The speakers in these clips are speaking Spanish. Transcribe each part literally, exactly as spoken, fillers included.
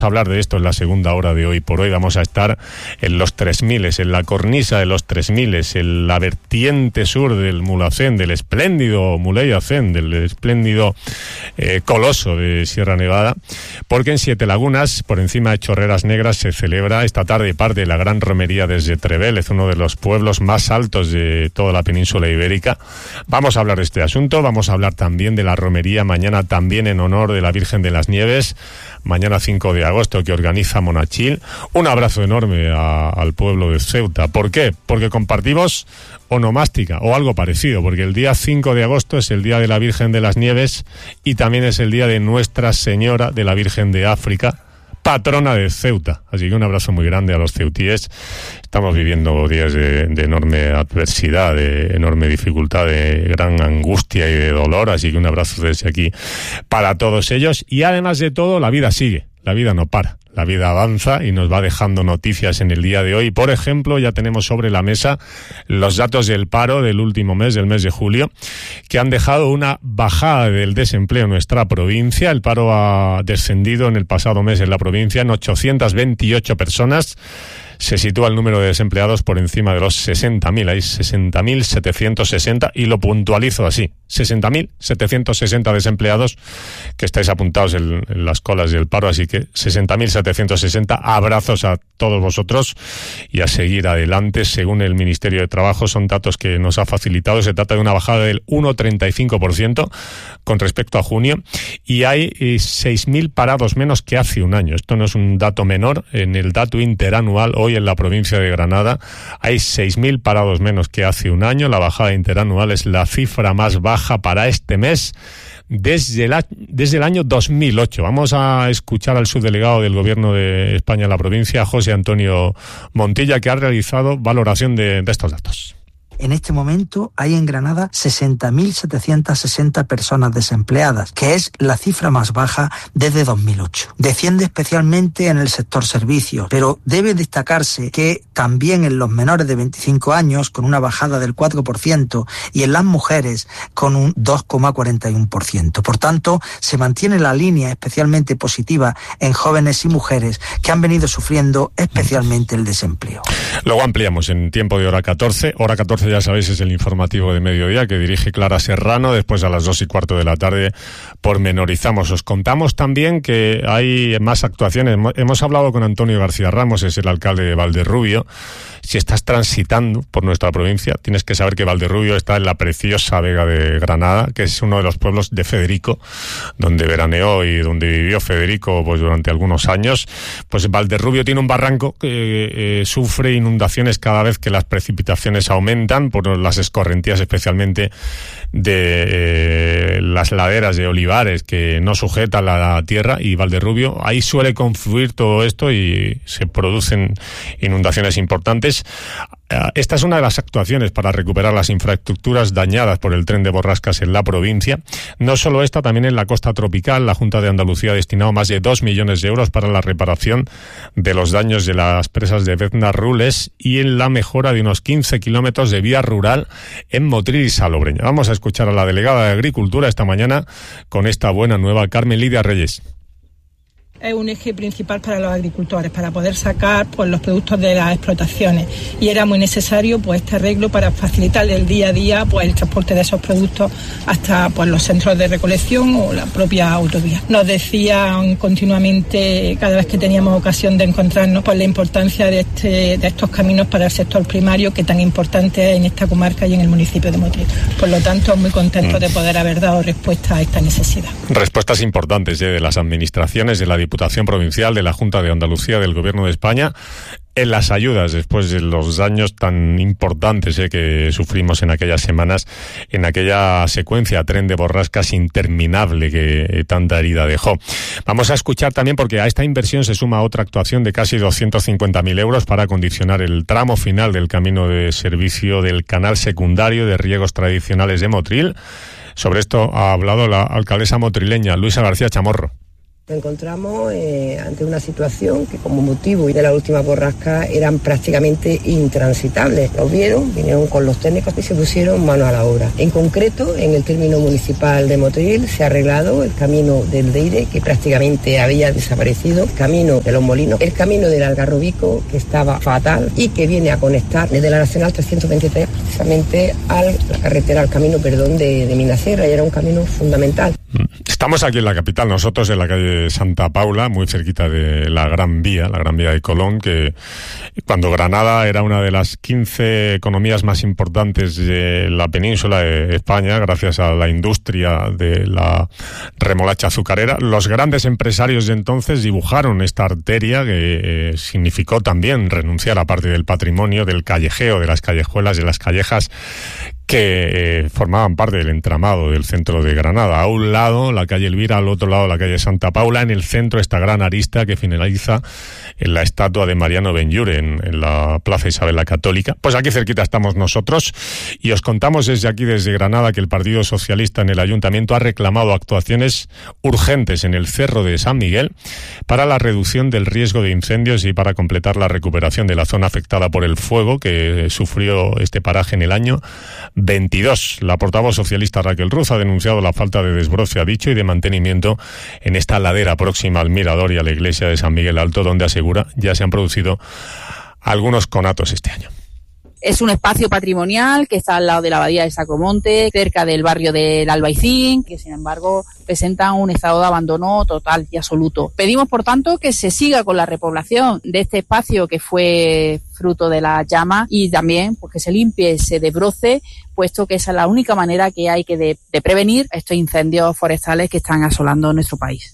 hablar de esto en la segunda hora de Hoy por Hoy. Vamos a estar en los tres miles, en la cornisa de los tres miles, en la vertiente sur del Mulhacén, del espléndido Mulhacén, del espléndido eh, coloso de Sierra Nevada, porque en Siete Lagunas, por encima de Chorreras Negras, se celebra esta tarde parte de la gran romería desde Trevélez, uno de los pueblos más altos de toda la península ibérica. Vamos a hablar de este asunto, vamos a hablar también de la romería mañana, también en honor de la Virgen de las Nieves, mañana cinco de agosto, que organiza Monachil. Un abrazo enorme a, al pueblo de Ceuta. ¿Por qué? Porque compartimos onomástica o algo parecido, porque el día cinco de agosto es el día de la Virgen de las Nieves y también es el día de Nuestra Señora de la Virgen de África, patrona de Ceuta. Así que un abrazo muy grande a los ceutíes. Estamos viviendo días de, de enorme adversidad, de enorme dificultad, de gran angustia y de dolor, así que un abrazo desde aquí para todos ellos. Y además de todo, la vida sigue, la vida no para. La vida avanza y nos va dejando noticias en el día de hoy. Por ejemplo, ya tenemos sobre la mesa los datos del paro del último mes, del mes de julio, que han dejado una bajada del desempleo en nuestra provincia. El paro ha descendido en el pasado mes en la provincia en ochocientas veintiocho personas. Se sitúa el número de desempleados por encima de los sesenta mil, hay sesenta mil setecientos sesenta, y lo puntualizo así, sesenta mil setecientos sesenta desempleados que estáis apuntados en, en las colas del paro, así que sesenta mil setecientos sesenta, abrazos a todos vosotros y a seguir adelante. Según el Ministerio de Trabajo, son datos que nos ha facilitado, se trata de una bajada del uno coma treinta y cinco por ciento con respecto a junio, y hay eh, seis mil parados menos que hace un año. Esto no es un dato menor. En el dato interanual, hoy en la provincia de Granada hay seis mil parados menos que hace un año. La bajada interanual es la cifra más baja para este mes desde el, desde el año dos mil ocho. Vamos a escuchar al subdelegado del Gobierno de España en la provincia, José Antonio Montilla, que ha realizado valoración de, de estos datos. En este momento hay en Granada sesenta mil setecientas sesenta personas desempleadas, que es la cifra más baja desde dos mil ocho. Desciende especialmente en el sector servicios, pero debe destacarse que también en los menores de veinticinco años, con una bajada del cuatro por ciento, y en las mujeres con un dos coma cuarenta y uno por ciento. Por tanto, se mantiene la línea especialmente positiva en jóvenes y mujeres que han venido sufriendo especialmente el desempleo. Luego ampliamos en tiempo de hora catorce. Hora catorce, ya sabéis, es el informativo de mediodía que dirige Clara Serrano. Después, a las dos y cuarto de la tarde, pormenorizamos. Os contamos también que hay más actuaciones. Hemos hablado con Antonio García Ramos, es el alcalde de Valderrubio. Si estás transitando por nuestra provincia, tienes que saber que Valderrubio está en la preciosa Vega de Granada, que es uno de los pueblos de Federico, donde veraneó y donde vivió Federico pues durante algunos años. Pues Valderrubio tiene un barranco que eh, sufre inundaciones cada vez que las precipitaciones aumentan, por las escorrentías especialmente de eh, las laderas de olivares que no sujetan la tierra, y Valderrubio, ahí suele confluir todo esto y se producen inundaciones importantes. Esta es una de las actuaciones para recuperar las infraestructuras dañadas por el tren de borrascas en la provincia. No solo esta, también en la costa tropical, la Junta de Andalucía ha destinado más de dos millones de euros para la reparación de los daños de las presas de Bezna-Rules y en la mejora de unos quince kilómetros de vía rural en Motril y Salobreña. Vamos a escuchar a la delegada de Agricultura esta mañana con esta buena nueva, Carmen Lidia Reyes. Es un eje principal para los agricultores, para poder sacar pues los productos de las explotaciones, y era muy necesario pues este arreglo para facilitar el día a día pues el transporte de esos productos hasta pues los centros de recolección o la propia autovía. Nos decían continuamente, cada vez que teníamos ocasión de encontrarnos, pues la importancia de este de estos caminos para el sector primario, que tan importante es en esta comarca y en el municipio de Motril. Por lo tanto, muy contentos de poder haber dado respuesta a esta necesidad. Respuestas importantes ¿eh? de las administraciones, de la Diputación Provincial, de la Junta de Andalucía, del Gobierno de España, en las ayudas después de los daños tan importantes eh, que sufrimos en aquellas semanas, en aquella secuencia tren de borrascas interminable que eh, tanta herida dejó. Vamos a escuchar también, porque a esta inversión se suma otra actuación de casi doscientos cincuenta mil euros para acondicionar el tramo final del camino de servicio del canal secundario de riegos tradicionales de Motril. Sobre esto ha hablado la alcaldesa motrileña, Luisa García Chamorro. Nos encontramos eh, ante una situación que como motivo de la última borrasca eran prácticamente intransitables. Lo vieron, vinieron con los técnicos y se pusieron mano a la obra. En concreto, en el término municipal de Motril se ha arreglado el camino del Deire, que prácticamente había desaparecido, el camino de los Molinos, el camino del Algarrobico, que estaba fatal y que viene a conectar desde la Nacional trescientos veintitrés precisamente a la carretera, al camino, perdón, de, de Minasierra, y era un camino fundamental. Estamos aquí en la capital, nosotros en la calle Santa Paula, muy cerquita de la Gran Vía, la Gran Vía de Colón, que cuando Granada era una de las quince economías más importantes de la península de España, gracias a la industria de la remolacha azucarera, los grandes empresarios de entonces dibujaron esta arteria que eh, significó también renunciar a parte del patrimonio, del callejeo, de las callejuelas, de las callejas que eh, formaban parte del entramado del centro de Granada. A un lado la calle Elvira, al otro lado la calle Santa Paula, en el centro esta gran arista que finaliza en la estatua de Mariano Benlliure en, en la Plaza Isabel la Católica. Pues aquí cerquita estamos nosotros y os contamos desde aquí, desde Granada, que el Partido Socialista en el Ayuntamiento ha reclamado actuaciones urgentes en el Cerro de San Miguel para la reducción del riesgo de incendios y para completar la recuperación de la zona afectada por el fuego que sufrió este paraje en el año veintidós. La portavoz socialista Raquel Ruz ha denunciado la falta de desbroce, ha dicho, y de mantenimiento en esta ladera próxima al mirador y a la iglesia de San Miguel Alto, donde asegura ya se han producido algunos conatos este año. Es un espacio patrimonial que está al lado de la abadía de Sacromonte, cerca del barrio del Albaicín, que sin embargo presenta un estado de abandono total y absoluto. Pedimos, por tanto, que se siga con la repoblación de este espacio que fue fruto de la llama y también pues, que se limpie ese desbroce, puesto que esa es la única manera que hay que de, de prevenir estos incendios forestales que están asolando nuestro país.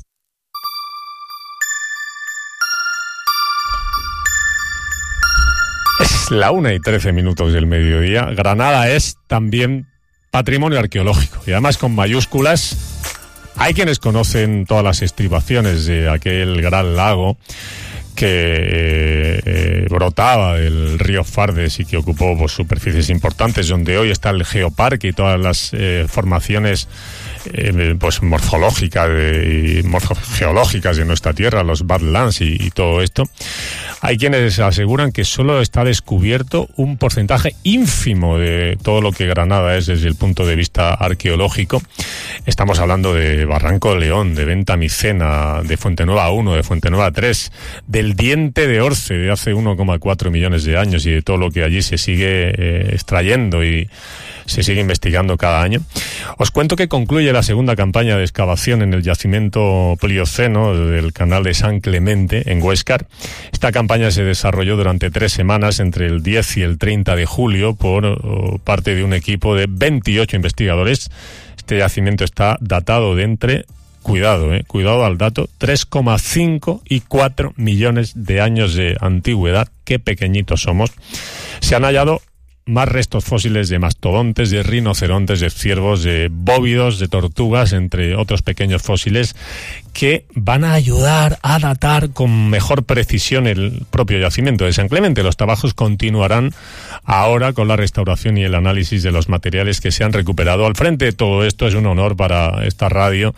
Es la una y trece minutos del mediodía. Granada es también patrimonio arqueológico y además con mayúsculas. Hay quienes conocen todas las estribaciones de aquel gran lago que eh, eh, brotaba del río Fardes y que ocupó pues, superficies importantes, donde hoy está el geoparque y todas las eh, formaciones eh, pues morfológicas de, y morfogeológicas de nuestra tierra, los Badlands y, y todo esto. Hay quienes aseguran que solo está descubierto un porcentaje ínfimo de todo lo que Granada es desde el punto de vista arqueológico. Estamos hablando de Barranco de León, de Venta Micena, de Fuentenueva uno, de Fuentenueva tres, del Diente de Orce de hace uno coma cuatro millones de años y de todo lo que allí se sigue eh, extrayendo y se sigue investigando cada año. Os cuento que concluye la segunda campaña de excavación en el yacimiento Plioceno del canal de San Clemente, en Huéscar. Esta campaña se desarrolló durante tres semanas, entre el diez y el treinta de julio, por oh, parte de un equipo de veintiocho investigadores. Este yacimiento está datado de entre, cuidado, eh, cuidado al dato, tres coma cinco y cuatro millones de años de antigüedad. Qué pequeñitos somos. Se han hallado más restos fósiles de mastodontes, de rinocerontes, de ciervos, de bóvidos, de tortugas, entre otros pequeños fósiles que van a ayudar a datar con mejor precisión el propio yacimiento de San Clemente. Los trabajos continuarán ahora con la restauración y el análisis de los materiales que se han recuperado. Al frente de todo esto, es un honor para esta radio,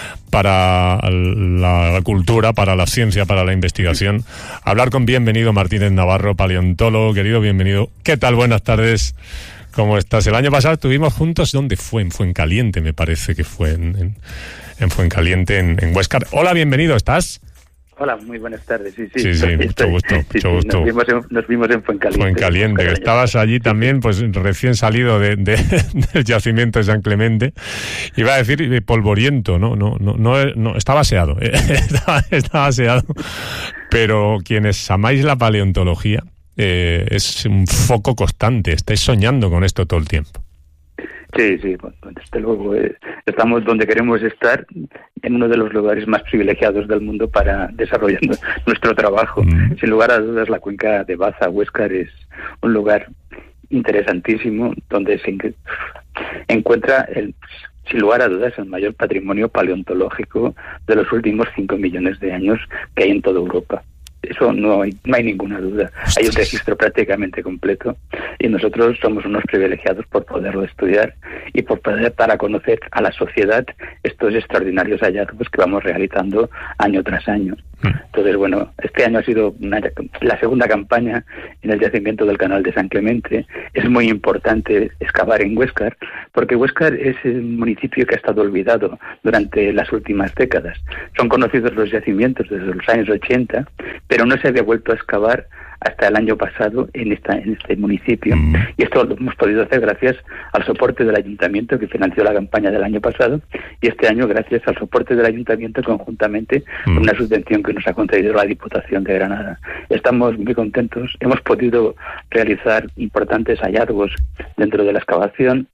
para la cultura, para la ciencia, para la investigación, hablar con Bienvenido Martínez Navarro, paleontólogo. Querido Bienvenido, ¿qué tal? Buenas tardes, ¿cómo estás? El año pasado estuvimos juntos, ¿dónde fue? En Fuencaliente, me parece que fue, en, en, en Fuencaliente, en, en Huéscar. Hola, Bienvenido, ¿estás? Hola, muy buenas tardes. Sí, sí, sí, sí mucho estoy, gusto, sí, mucho sí, gusto. Nos vimos en, nos vimos en Fuencaliente. Fuencaliente, que estabas allí también, pues recién salido de, de, del yacimiento de San Clemente. Iba a decir polvoriento, no, no, no, no, no estaba aseado, eh, estaba, estaba aseado. Pero quienes amáis la paleontología, eh, es un foco constante. Estáis soñando con esto todo el tiempo. Sí, sí, bueno, desde luego eh, estamos donde queremos estar, en uno de los lugares más privilegiados del mundo para desarrollar nuestro trabajo. Mm. Sin lugar a dudas, la cuenca de Baza, Huéscar, es un lugar interesantísimo donde se encuentra, el, sin lugar a dudas, el mayor patrimonio paleontológico de los últimos cinco millones de años que hay en toda Europa. Eso no hay, no hay ninguna duda. Hay un registro prácticamente completo y nosotros somos unos privilegiados por poderlo estudiar y por poder dar a conocer a la sociedad estos extraordinarios hallazgos que vamos realizando año tras año. Entonces, bueno, este año ha sido una, la segunda campaña en el yacimiento del Canal de San Clemente. Es muy importante excavar en Huéscar, porque Huéscar es el municipio que ha estado olvidado durante las últimas décadas. Son conocidos los yacimientos desde los años ochenta, pero no se había vuelto a excavar hasta el año pasado en esta en este municipio. Mm. Y esto lo hemos podido hacer gracias al soporte del ayuntamiento que financió la campaña del año pasado, y este año gracias al soporte del ayuntamiento conjuntamente mm. con una subvención que nos ha concedido la Diputación de Granada. Estamos muy contentos, hemos podido realizar importantes hallazgos dentro de la excavación.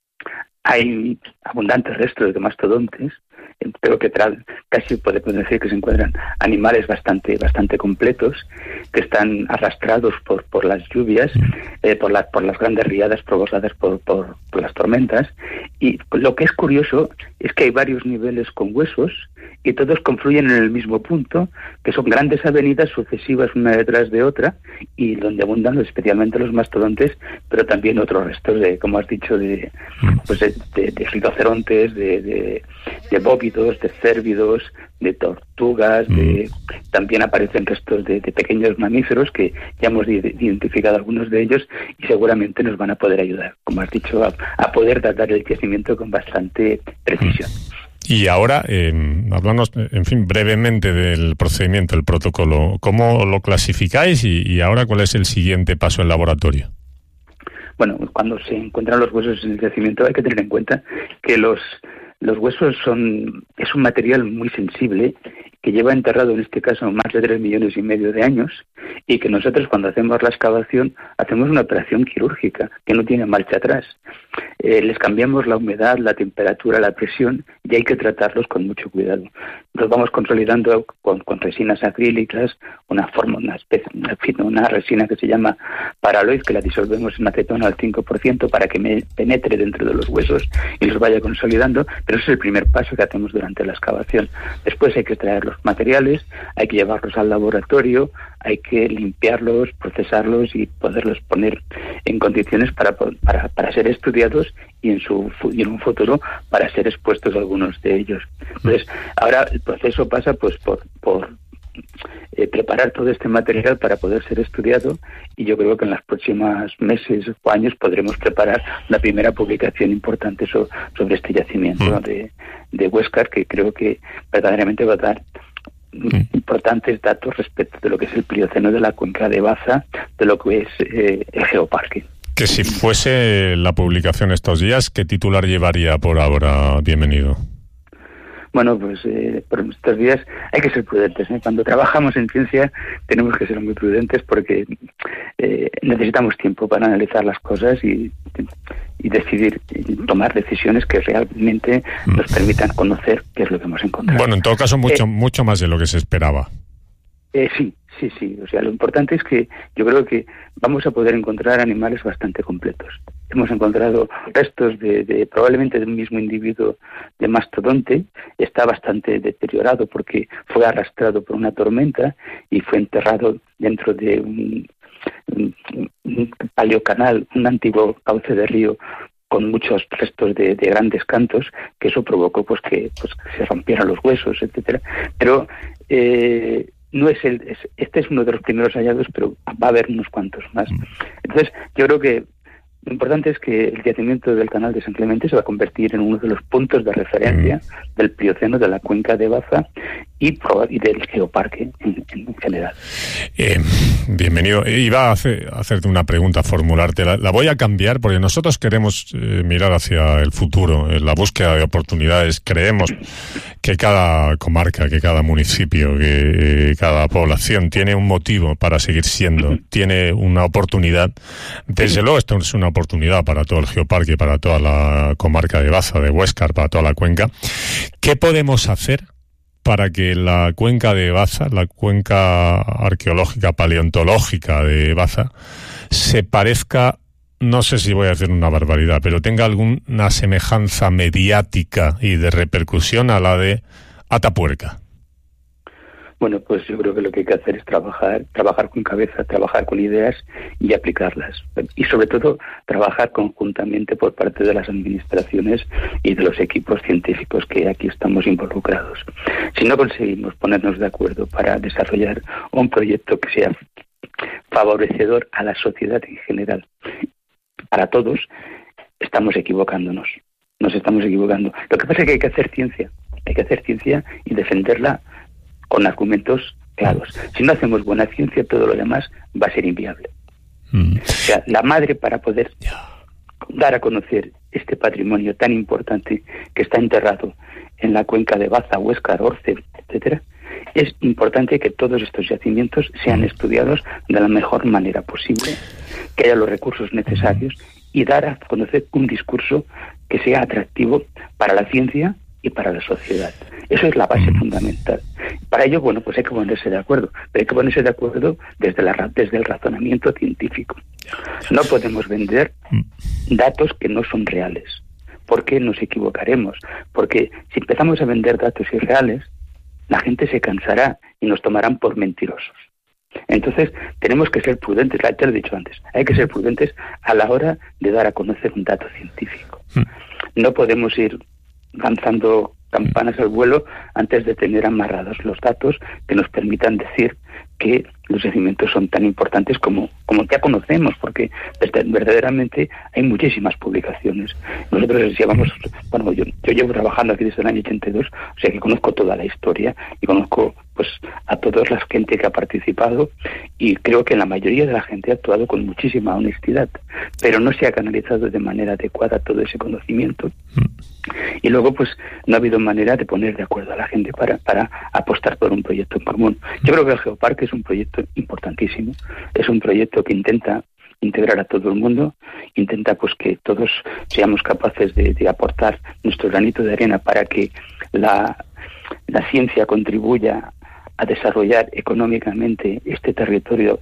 Hay abundantes restos de mastodontes, pero que tra- casi podemos decir que se encuentran animales bastante bastante completos, que están arrastrados por por las lluvias, eh, por las por las grandes riadas provocadas por, por por las tormentas. Y lo que es curioso es que hay varios niveles con huesos y todos confluyen en el mismo punto, que son grandes avenidas sucesivas una detrás de otra, y donde abundan especialmente los mastodontes, pero también otros restos de, como has dicho, de pues de, de, de rinocerontes, de, de, de bóvidos, de cérvidos, de tortugas, mm. de, también aparecen restos de, de pequeños mamíferos que ya hemos identificado algunos de ellos y seguramente nos van a poder ayudar, como has dicho, a, a poder datar el yacimiento con bastante precisión. Mm. Y ahora, eh, hablamos, en fin, brevemente del procedimiento, el protocolo. ¿Cómo lo clasificáis y, y ahora cuál es el siguiente paso en laboratorio? Bueno, cuando se encuentran los huesos en el yacimiento hay que tener en cuenta que los los huesos son es un material muy sensible que lleva enterrado en este caso más de tres millones y medio de años, y que nosotros cuando hacemos la excavación hacemos una operación quirúrgica que no tiene marcha atrás. Eh, les cambiamos la humedad, la temperatura, la presión, y hay que tratarlos con mucho cuidado. Los vamos consolidando con, con resinas acrílicas, una forma, una especie, una, una resina que se llama Paraloid, que la disolvemos en acetona al cinco por ciento para que me penetre dentro de los huesos y los vaya consolidando, pero ese es el primer paso que hacemos durante la excavación. Después hay que extraer los materiales, hay que llevarlos al laboratorio, hay que limpiarlos, procesarlos y poderlos poner en condiciones para para, para ser estudiados y en su y en un futuro para ser expuestos algunos de ellos. Entonces, ahora el proceso pasa pues por por eh, preparar todo este material para poder ser estudiado, y yo creo que en los próximos meses o años podremos preparar la primera publicación importante so, sobre este yacimiento mm. de, de Huéscar, que creo que verdaderamente va a dar importantes datos respecto de lo que es el Plioceno de la cuenca de Baza, de lo que es eh, el geoparque. Que si fuese la publicación estos días, ¿qué titular llevaría por ahora? Bienvenido. Bueno, pues eh, por estos días hay que ser prudentes, ¿eh? Cuando trabajamos en ciencia tenemos que ser muy prudentes porque eh, necesitamos tiempo para analizar las cosas y, y decidir, y tomar decisiones que realmente nos permitan conocer qué es lo que hemos encontrado. Bueno, en todo caso, mucho, eh, mucho más de lo que se esperaba. Eh, sí, sí, sí. O sea, lo importante es que yo creo que vamos a poder encontrar animales bastante completos. Hemos encontrado restos de, de probablemente de un mismo individuo de mastodonte. Está bastante deteriorado porque fue arrastrado por una tormenta y fue enterrado dentro de un, un, un paleocanal, un antiguo cauce de río con muchos restos de, de grandes cantos, que eso provocó pues que pues que se rompieran los huesos, etcétera. Pero eh, no es el es, este es uno de los primeros hallazgos, pero va a haber unos cuantos más. Entonces, yo creo que lo importante es que el yacimiento del Canal de San Clemente se va a convertir en uno de los puntos de referencia mm. del Plioceno de la cuenca de Baza y, y del geoparque en, en general. Eh, bienvenido. Iba a, hacer, a hacerte una pregunta, a formularte. La, la voy a cambiar porque nosotros queremos eh, mirar hacia el futuro, en la búsqueda de oportunidades. Creemos que cada comarca, que cada municipio, que eh, cada población tiene un motivo para seguir siendo, uh-huh. tiene una oportunidad. Desde luego, esto es una oportunidad para todo el geoparque, para toda la comarca de Baza, de Huéscar, para toda la cuenca. ¿Qué podemos hacer para que la cuenca de Baza, la cuenca arqueológica, paleontológica de Baza, se parezca, no sé si voy a decir una barbaridad, pero tenga alguna semejanza mediática y de repercusión a la de Atapuerca? Bueno, pues yo creo que lo que hay que hacer es trabajar, trabajar con cabeza, trabajar con ideas y aplicarlas. Y sobre todo, trabajar conjuntamente por parte de las administraciones y de los equipos científicos que aquí estamos involucrados. Si no conseguimos ponernos de acuerdo para desarrollar un proyecto que sea favorecedor a la sociedad en general, para todos, estamos equivocándonos. Nos estamos equivocando. Lo que pasa es que hay que hacer ciencia. Hay que hacer ciencia y defenderla con argumentos claros. Si no hacemos buena ciencia, todo lo demás va a ser inviable. Mm. O sea, la madre, para poder dar a conocer este patrimonio tan importante que está enterrado en la cuenca de Baza, Huéscar, Orce, etcétera, es importante que todos estos yacimientos sean estudiados de la mejor manera posible, que haya los recursos necesarios y dar a conocer un discurso que sea atractivo para la ciencia y para la sociedad. Eso es la base mm. fundamental. Para ello, bueno, pues hay que ponerse de acuerdo, pero hay que ponerse de acuerdo desde, la, desde el razonamiento científico. No podemos vender datos que no son reales, porque nos equivocaremos, porque si empezamos a vender datos irreales, la gente se cansará y nos tomarán por mentirosos. Entonces, tenemos que ser prudentes, ya lo he dicho antes, hay que ser prudentes a la hora de dar a conocer un dato científico. No podemos ir lanzando campanas al vuelo antes de tener amarrados los datos que nos permitan decir que los yacimientos son tan importantes como, como ya conocemos, porque verdaderamente hay muchísimas publicaciones. Nosotros llevamos, bueno, yo, yo llevo trabajando aquí desde el año ochenta y dos, o sea que conozco toda la historia y conozco pues a toda la gente que ha participado y creo que la mayoría de la gente ha actuado con muchísima honestidad, pero no se ha canalizado de manera adecuada todo ese conocimiento. Y luego pues no ha habido manera de poner de acuerdo a la gente para, para apostar por un proyecto en común. Yo creo que el Geoparque es un proyecto importantísimo, es un proyecto que intenta integrar a todo el mundo, intenta pues que todos seamos capaces de, de aportar nuestro granito de arena para que la, la ciencia contribuya a desarrollar económicamente este territorio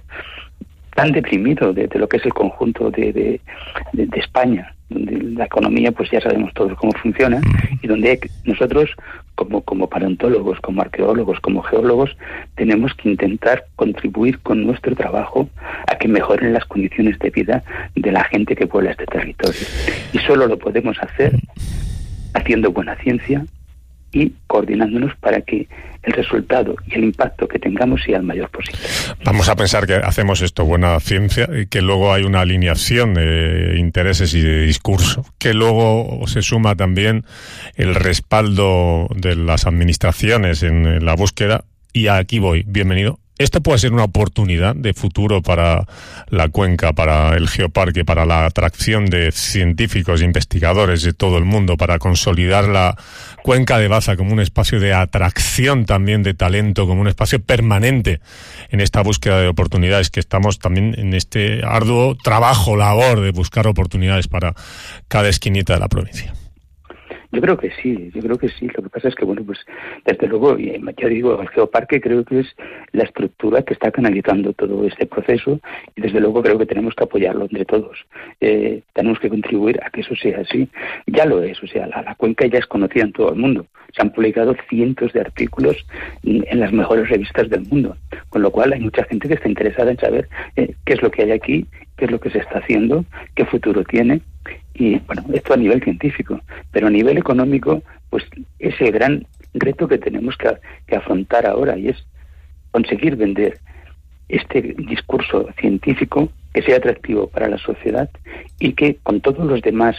tan deprimido de, de lo que es el conjunto de, de, de, de España, donde la economía pues ya sabemos todos cómo funciona y donde nosotros como, como paleontólogos, como arqueólogos, como geólogos tenemos que intentar contribuir con nuestro trabajo a que mejoren las condiciones de vida de la gente que puebla este territorio. Y solo lo podemos hacer haciendo buena ciencia y coordinándonos para que el resultado y el impacto que tengamos sea el mayor posible. Vamos a pensar que hacemos esto, buena ciencia, y que luego hay una alineación de intereses y de discurso, que luego se suma también el respaldo de las administraciones en la búsqueda, y aquí voy, bienvenido. Esto puede ser una oportunidad de futuro para la cuenca, para el Geoparque, para la atracción de científicos, investigadores de todo el mundo, para consolidar la cuenca de Baza como un espacio de atracción también de talento, como un espacio permanente en esta búsqueda de oportunidades, que estamos también en este arduo trabajo, labor de buscar oportunidades para cada esquinita de la provincia. Yo creo que sí, yo creo que sí. Lo que pasa es que, bueno, pues desde luego, ya digo, el Geoparque creo que es la estructura que está canalizando todo este proceso y desde luego creo que tenemos que apoyarlo entre todos. Eh, tenemos que contribuir a que eso sea así. Ya lo es, o sea, la, la cuenca ya es conocida en todo el mundo. Se han publicado cientos de artículos en las mejores revistas del mundo, con lo cual hay mucha gente que está interesada en saber eh, qué es lo que hay aquí, qué es lo que se está haciendo, qué futuro tiene. Y bueno, esto a nivel científico, pero a nivel económico, pues es el gran reto que tenemos que, que afrontar ahora, y es conseguir vender este discurso científico que sea atractivo para la sociedad y que con todos los demás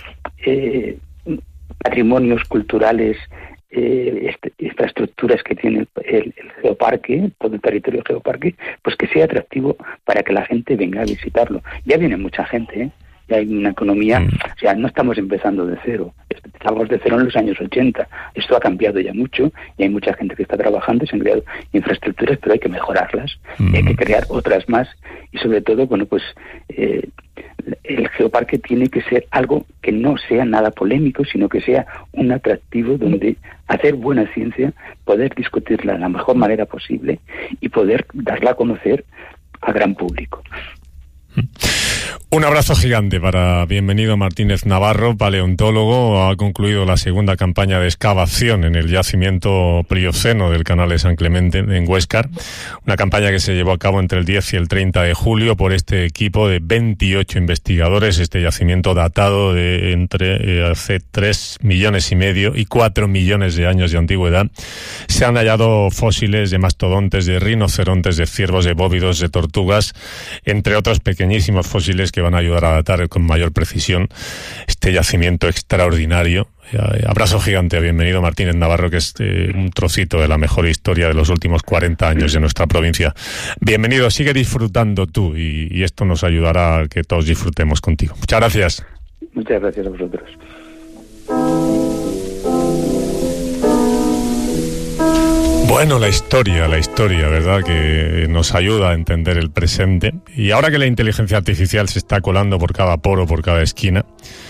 eh, patrimonios culturales, eh, este, infraestructuras que tiene el, el Geoparque, todo el territorio Geoparque, pues que sea atractivo para que la gente venga a visitarlo. Ya viene mucha gente, ¿eh? Ya hay una economía, mm. o sea, no estamos empezando de cero, estamos de cero en los años ochenta, esto ha cambiado ya mucho y hay mucha gente que está trabajando y se han creado infraestructuras, pero hay que mejorarlas, mm. y hay que crear otras más y sobre todo, bueno, pues eh, el Geoparque tiene que ser algo que no sea nada polémico, sino que sea un atractivo donde hacer buena ciencia, poder discutirla de la mejor manera posible y poder darla a conocer al gran público. Un abrazo gigante para Bienvenido Martínez Navarro, paleontólogo. Ha concluido la segunda campaña de excavación en el yacimiento Plioceno del Canal de San Clemente en Huéscar. Una campaña que se llevó a cabo entre el diez y el treinta de julio por este equipo de veintiocho investigadores. Este yacimiento datado de entre eh, hace tres millones y medio y cuatro millones de años de antigüedad. Se han hallado fósiles de mastodontes, de rinocerontes, de ciervos, de bóvidos, de tortugas, entre otros pequeñísimos fósiles que van a ayudar a datar con mayor precisión este yacimiento extraordinario. Eh, abrazo gigante a Bienvenido Martínez Navarro, que es eh, un trocito de la mejor historia de los últimos cuarenta años de nuestra provincia. Bienvenido, sigue disfrutando tú y, y esto nos ayudará a que todos disfrutemos contigo. Muchas gracias. Muchas gracias a vosotros. Bueno, la historia, la historia, ¿verdad?, que nos ayuda a entender el presente. Y ahora que la inteligencia artificial se está colando por cada poro, por cada esquina,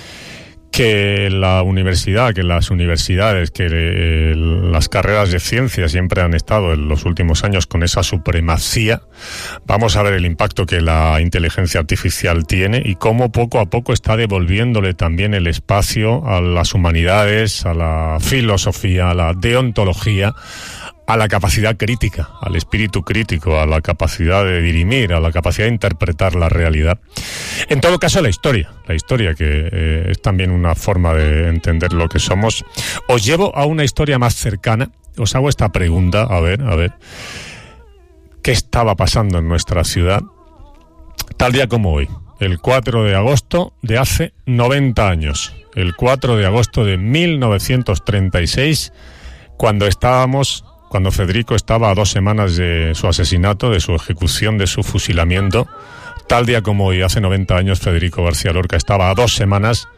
que la universidad, que las universidades, que eh, las carreras de ciencia siempre han estado en los últimos años con esa supremacía, vamos a ver el impacto que la inteligencia artificial tiene y cómo poco a poco está devolviéndole también el espacio a las humanidades, a la filosofía, a la deontología, a la capacidad crítica, al espíritu crítico, a la capacidad de dirimir, a la capacidad de interpretar la realidad. En todo caso, la historia, la historia que eh, es también una forma de entender lo que somos. Os llevo a una historia más cercana. Os hago esta pregunta, a ver, a ver, ¿qué estaba pasando en nuestra ciudad tal día como hoy? El cuatro de agosto de hace noventa años. El cuatro de agosto de mil novecientos treinta y seis, cuando estábamos... cuando Federico estaba a dos semanas de su asesinato, de su ejecución, de su fusilamiento. Tal día como hoy, hace noventa años, Federico García Lorca estaba a dos semanas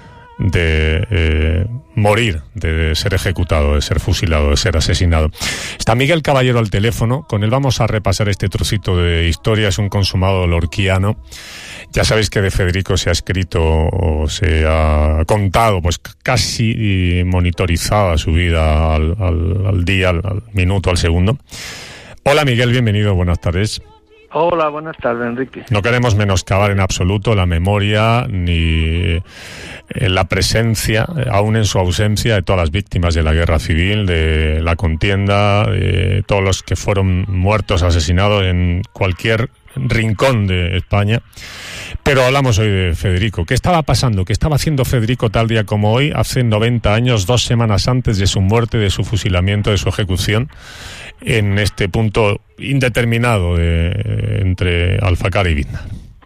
de eh, morir, de ser ejecutado, de ser fusilado, de ser asesinado. Está Miguel Caballero al teléfono, con él vamos a repasar este trocito de historia. Es un consumado lorquiano. Ya sabéis que de Federico se ha escrito o se ha contado, pues casi monitorizada su vida al, al, al día, al, al minuto, al segundo. Hola Miguel, bienvenido, buenas tardes. Hola, buenas tardes, Enrique. No queremos menoscabar en absoluto la memoria ni la presencia, aún en su ausencia, de todas las víctimas de la guerra civil, de la contienda, de todos los que fueron muertos, asesinados en cualquier rincón de España. Pero hablamos hoy de Federico. ¿Qué estaba pasando? ¿Qué estaba haciendo Federico tal día como hoy, hace noventa años, dos semanas antes de su muerte, de su fusilamiento, de su ejecución, en este punto indeterminado de, entre Alfacar y Vizna?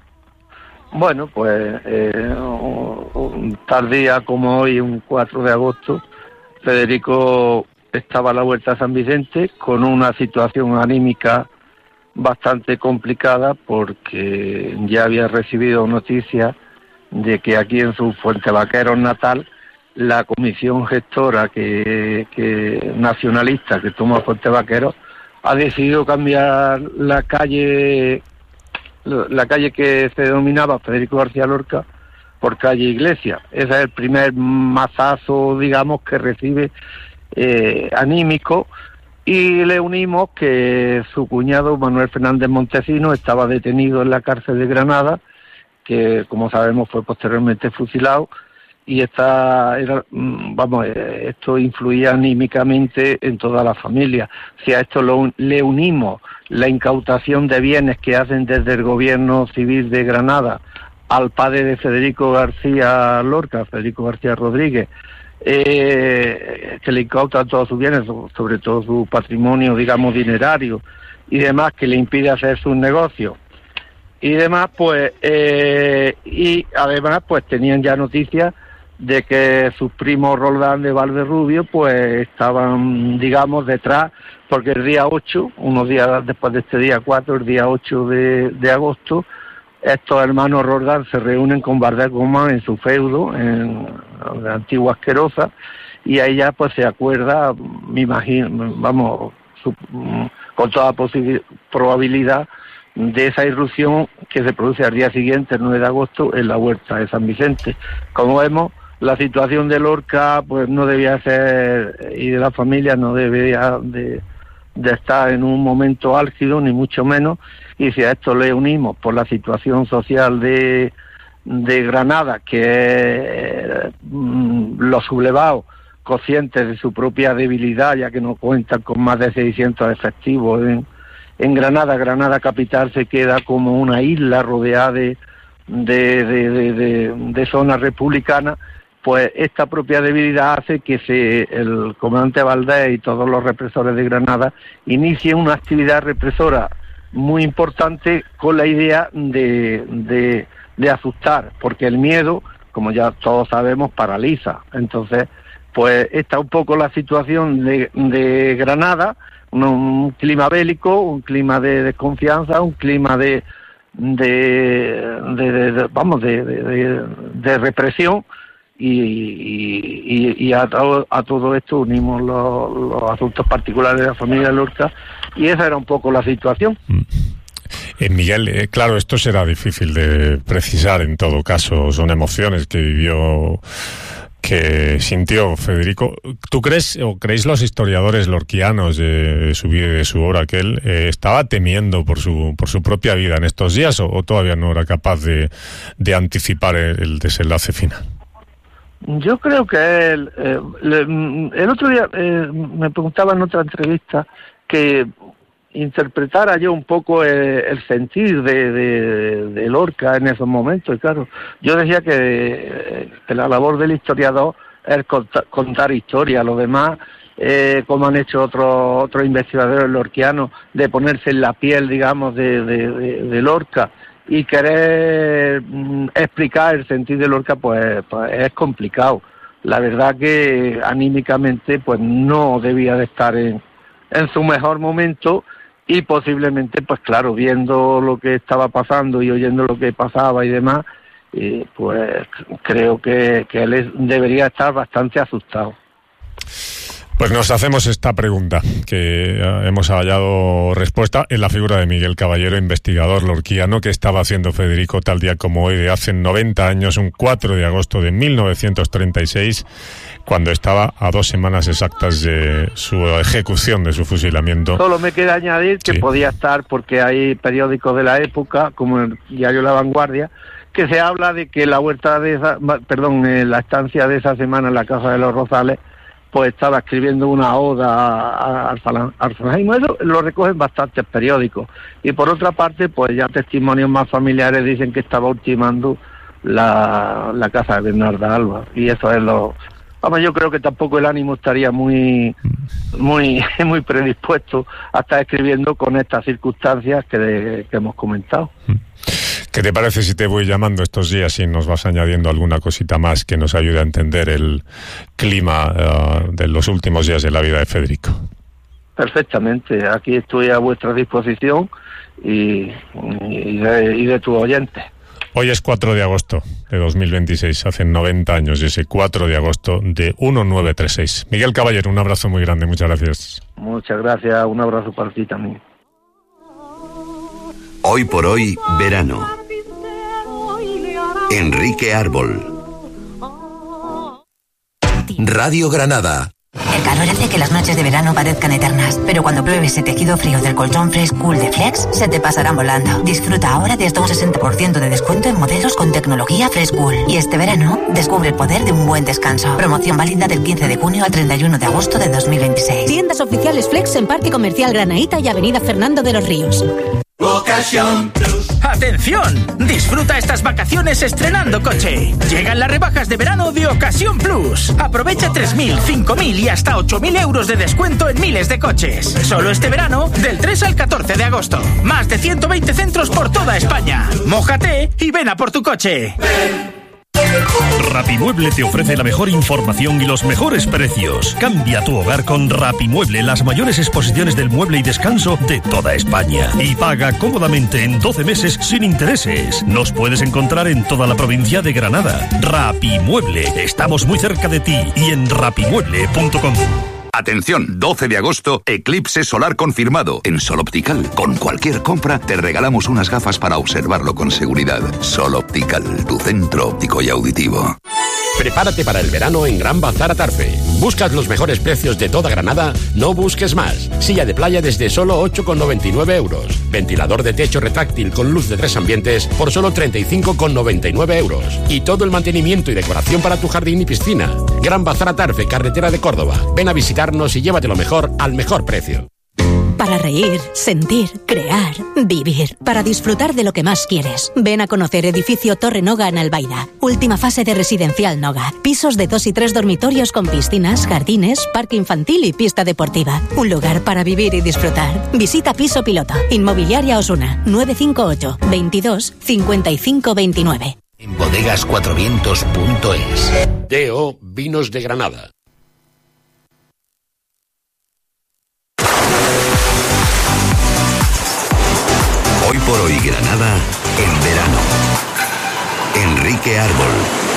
Bueno, pues eh, un tal día como hoy, un cuatro de agosto, Federico estaba a la Huerta de San Vicente con una situación anímica bastante complicada, porque ya había recibido noticias de que aquí en su Fuentevaqueros natal, la comisión gestora que, que nacionalista que toma Fuentevaqueros ha decidido cambiar la calle la calle que se denominaba Federico García Lorca por calle Iglesia. Ese es el primer mazazo, digamos, que recibe eh, anímico. Y le unimos que su cuñado Manuel Fernández Montesinos estaba detenido en la cárcel de Granada, que como sabemos fue posteriormente fusilado, y esta era, vamos, esto influía anímicamente en toda la familia. Si a esto lo, le unimos la incautación de bienes que hacen desde el gobierno civil de Granada al padre de Federico García Lorca, Federico García Rodríguez, Eh, que le incautan todos sus bienes, sobre todo su patrimonio, digamos, dinerario y demás, que le impide hacer sus negocios y demás, pues eh, y además pues tenían ya noticias de que sus primos Roldán de Valderrubio pues estaban, digamos, detrás, porque el día ocho, unos días después de este día cuatro, el día ocho de, de agosto, estos hermanos Roldán se reúnen con Bardel Gómez en su feudo, en la antigua Asquerosa, y ahí ya pues se acuerda, me imagino, vamos, su, con toda probabilidad, de esa irrupción que se produce al día siguiente, el nueve de agosto, en la Huerta de San Vicente. Como vemos, la situación de Lorca pues no debía ser, y de la familia no debía de, de estar en un momento álgido, ni mucho menos, y si a esto le unimos por la situación social de, de Granada, que eh, los sublevados, conscientes de su propia debilidad, ya que no cuentan con más de seiscientos efectivos en, en Granada. Granada capital se queda como una isla rodeada de, de, de, de, de, de zonas republicanas. Pues esta propia debilidad hace que se, el comandante Valdés y todos los represores de Granada inicien una actividad represora muy importante con la idea de, de, de asustar, porque el miedo, como ya todos sabemos, paraliza. Entonces, pues está un poco la situación de, de Granada, un, un clima bélico, un clima de desconfianza, un clima de, de, de, de, de vamos, de, de, de, de represión. Y, y, y a, todo, a todo esto unimos los, los asuntos particulares de la familia Lorca, y esa era un poco la situación. Eh, Miguel, eh, claro, esto será difícil de precisar en todo caso, son emociones que vivió, que sintió Federico. ¿Tú crees, o creéis los historiadores lorquianos de su vida y de su obra, que él eh, estaba temiendo por su por su propia vida en estos días, o, o todavía no era capaz de, de anticipar el, el desenlace final? Yo creo que él, eh, le, el otro día eh, me preguntaba en otra entrevista que interpretara yo un poco el, el sentir de, de, de Lorca en esos momentos, y claro, yo decía que, que la labor del historiador es contar, contar historia, lo demás, eh, como han hecho otros otros investigadores lorquianos, de ponerse en la piel, digamos, de, de, de, de Lorca, y querer mm, explicar el sentido de Lorca, pues, pues es complicado. La verdad que anímicamente pues no debía de estar en, en su mejor momento, y posiblemente, pues claro, viendo lo que estaba pasando y oyendo lo que pasaba y demás, eh, pues creo que, que él es, debería estar bastante asustado. Pues nos hacemos esta pregunta, que hemos hallado respuesta en la figura de Miguel Caballero, investigador lorquiano, que estaba haciendo Federico tal día como hoy de hace noventa años, un cuatro de agosto de mil novecientos treinta y seis, cuando estaba a dos semanas exactas de su ejecución, de su fusilamiento. Solo me queda añadir que sí, podía estar, porque hay periódicos de la época, como el diario La Vanguardia, que se habla de que la huerta de esa, perdón, en la estancia de esa semana en la Casa de los Rosales, pues estaba escribiendo una oda al falangismo. Eso lo recogen bastantes periódicos. Y por otra parte, pues ya testimonios más familiares dicen que estaba ultimando la, la casa de Bernarda Alba. Y eso es lo... Vamos, yo creo que tampoco el ánimo estaría muy muy muy predispuesto a estar escribiendo con estas circunstancias que, de, que hemos comentado. ¿Qué te parece si te voy llamando estos días y nos vas añadiendo alguna cosita más que nos ayude a entender el clima uh, de los últimos días de la vida de Federico? Perfectamente, aquí estoy a vuestra disposición y, y, de, y de tus oyentes. Hoy es cuatro de agosto de dos mil veintiséis, hace noventa años, y ese cuatro de agosto de mil novecientos treinta y seis. Miguel Caballero, un abrazo muy grande, muchas gracias. Muchas gracias, un abrazo para ti también. Hoy por hoy, verano. Enrique Árbol. Radio Granada. El calor hace que las noches de verano parezcan eternas, pero cuando pruebes ese tejido frío del colchón Fresh Cool de Flex, se te pasarán volando. Disfruta ahora de hasta un sesenta por ciento de descuento en modelos con tecnología Fresh Cool. Y este verano, descubre el poder de un buen descanso. Promoción válida del quince de junio al treinta y uno de agosto de dos mil veintiséis. Tiendas oficiales Flex en Parque Comercial Granaíta y Avenida Fernando de los Ríos. Ocasión Plus. ¡Atención! Disfruta estas vacaciones estrenando coche. Llegan las rebajas de verano de Ocasión Plus. Aprovecha tres mil, cinco mil y hasta ocho mil euros de descuento en miles de coches. Solo este verano, del tres al catorce de agosto. Más de ciento veinte centros por toda España. Mójate y ven a por tu coche. Rapimueble te ofrece la mejor información y los mejores precios. Cambia tu hogar con Rapimueble, las mayores exposiciones del mueble y descanso de toda España. Y paga cómodamente en doce meses sin intereses. Nos puedes encontrar en toda la provincia de Granada. Rapimueble, estamos muy cerca de ti y en rapimueble punto com. Atención, doce de agosto, eclipse solar confirmado. En Sol Optical, con cualquier compra, te regalamos unas gafas para observarlo con seguridad. Sol Optical, tu centro óptico y auditivo. Prepárate para el verano en Gran Bazar Atarfe. ¿Buscas los mejores precios de toda Granada? No busques más. Silla de playa desde solo ocho con noventa y nueve euros. Ventilador de techo retráctil con luz de tres ambientes por solo treinta y cinco con noventa y nueve euros. Y todo el mantenimiento y decoración para tu jardín y piscina. Gran Bazar Atarfe, carretera de Córdoba. Ven a visitarnos y llévate lo mejor al mejor precio. Para reír, sentir, crear, vivir. Para disfrutar de lo que más quieres. Ven a conocer Edificio Torre Noga en Albaida. Última fase de Residencial Noga. Pisos de dos y tres dormitorios con piscinas, jardines, parque infantil y pista deportiva. Un lugar para vivir y disfrutar. Visita Piso Piloto. Inmobiliaria Osuna. nueve cinco ocho, veintidós, cincuenta y cinco veintinueve. En bodegas cuatro vientos punto es. D O Vinos de Granada. Hoy por hoy Granada en verano. Enrique Árbol.